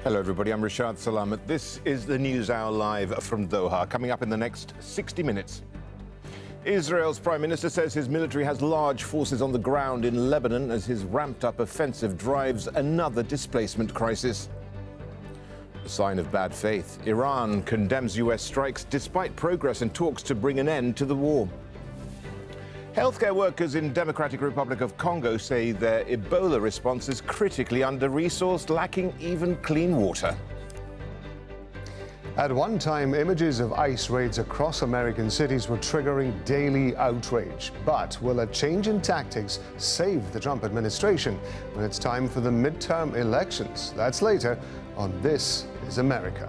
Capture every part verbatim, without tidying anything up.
Hello, everybody. I'm Rashad Salamat. This is the News Hour live from Doha. Coming up in the next sixty minutes. Israel's Prime Minister says his military has large forces on the ground in Lebanon as his ramped-up offensive drives another displacement crisis. A sign of bad faith. Iran condemns U S strikes despite progress in talks to bring an end to the war. Healthcare workers in Democratic Republic of Congo say their Ebola response is critically under-resourced, lacking even clean water. At one time, images of ICE raids across American cities were triggering daily outrage. But will a change in tactics save the Trump administration when it's time for the midterm elections? That's later on This is America.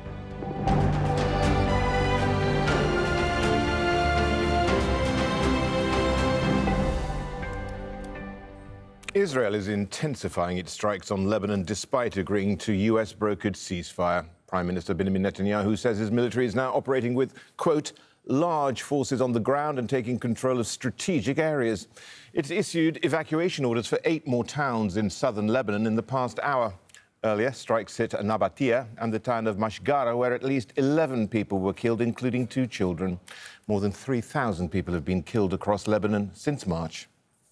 Israel is intensifying its strikes on Lebanon despite agreeing to U S-brokered ceasefire. Prime Minister Benjamin Netanyahu says his military is now operating with, quote, large forces on the ground and taking control of strategic areas. It's issued evacuation orders for eight more towns in southern Lebanon in the past hour. Earlier, strikes hit Nabatia and the town of Mashgara, where at least eleven people were killed, including two children. More than three thousand people have been killed across Lebanon since March.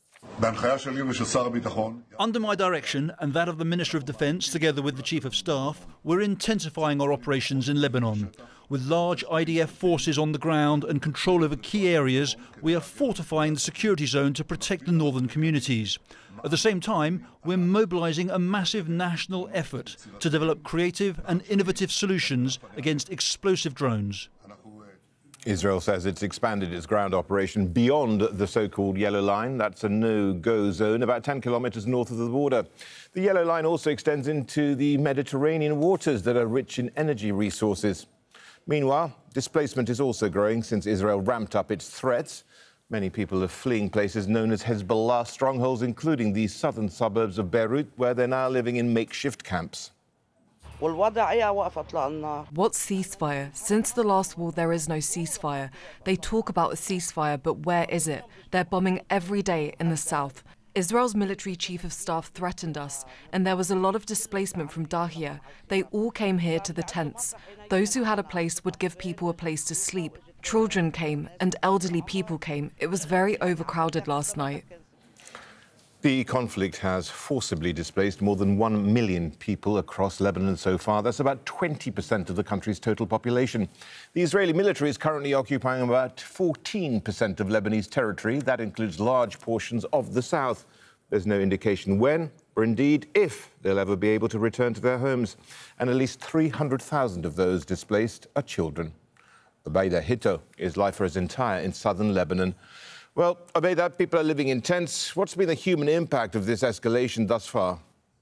Under my direction and that of the Minister of Defence, together with the Chief of Staff, we're intensifying our operations in Lebanon. With large I D F forces on the ground and control over key areas, we are fortifying the security zone to protect the northern communities. At the same time, we're mobilising a massive national effort to develop creative and innovative solutions against explosive drones. Israel says it's expanded its ground operation beyond the so-called Yellow Line. That's a no-go zone about ten kilometres north of the border. The Yellow Line also extends into the Mediterranean waters that are rich in energy resources. Meanwhile, displacement is also growing since Israel ramped up its threats. Many people are fleeing places known as Hezbollah strongholds, including the southern suburbs of Beirut, where they're now living in makeshift camps. What ceasefire? Since the last war, there is no ceasefire. They talk about a ceasefire, but where is it? They're bombing every day in the south. Israel's military chief of staff threatened us, and there was a lot of displacement from Dahia. They all came here to the tents. Those who had a place would give people a place to sleep. Children came, and elderly people came. It was very overcrowded last night. The conflict has forcibly displaced more than one million people across Lebanon so far. That's about twenty percent of the country's total population. The Israeli military is currently occupying about fourteen percent of Lebanese territory. That includes large portions of the south. There's no indication when, or indeed if, they'll ever be able to return to their homes. And at least three hundred thousand of those displaced are children. Obeida Hito is Lifers Entire in southern Lebanon. Well, Obeida, people are living in tents. What's been the human impact of this escalation thus far?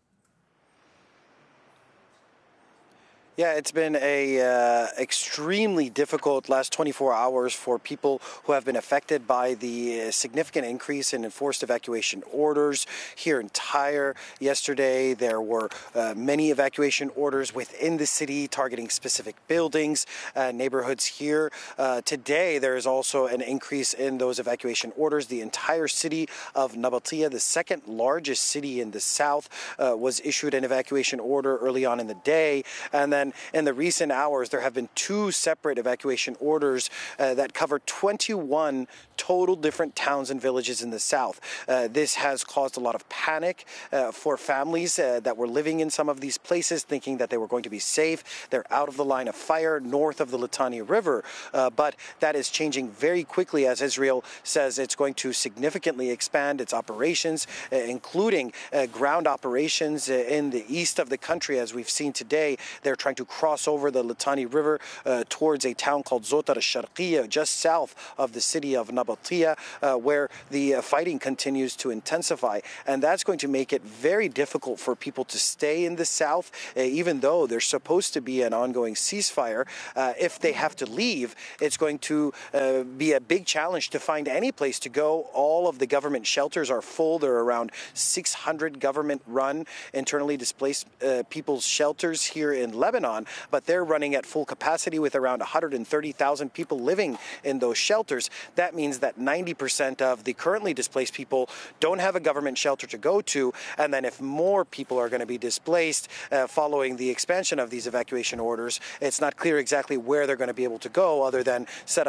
Yeah, it's been a uh, extremely difficult last twenty-four hours for people who have been affected by the uh, significant increase in enforced evacuation orders here in Tyre. Yesterday, there were uh, many evacuation orders within the city targeting specific buildings, uh, neighborhoods here. Uh, today, there is also an increase in those evacuation orders. The entire city of Nabatia, the second largest city in the south, uh, was issued an evacuation order early on in the day, and then in the recent hours, there have been two separate evacuation orders uh, that cover twenty-one total different towns and villages in the south. Uh, this has caused a lot of panic uh, for families uh, that were living in some of these places, thinking that they were going to be safe. They're out of the line of fire north of the Litani River, uh, but that is changing very quickly as Israel says it's going to significantly expand its operations, uh, including uh, ground operations uh, in the east of the country. As we've seen today, they're trying to cross over the Litani River uh, towards a town called Zotar al-Sharqiyya, just south of the city of Nabatia, uh, where the uh, fighting continues to intensify. And that's going to make it very difficult for people to stay in the south, uh, even though there's supposed to be an ongoing ceasefire. Uh, if they have to leave, it's going to uh, be a big challenge to find any place to go. All of the government shelters are full. There are around six hundred government-run, internally displaced uh, people's shelters here in Lebanon. But they're running at full capacity with around one hundred thirty thousand people living in those shelters. That means means that ninety percent of the currently displaced people don't have a government shelter to go to. And then if more people are going to be displaced uh, following the expansion of these evacuation orders, it's not clear exactly where they're going to be able to go other than set up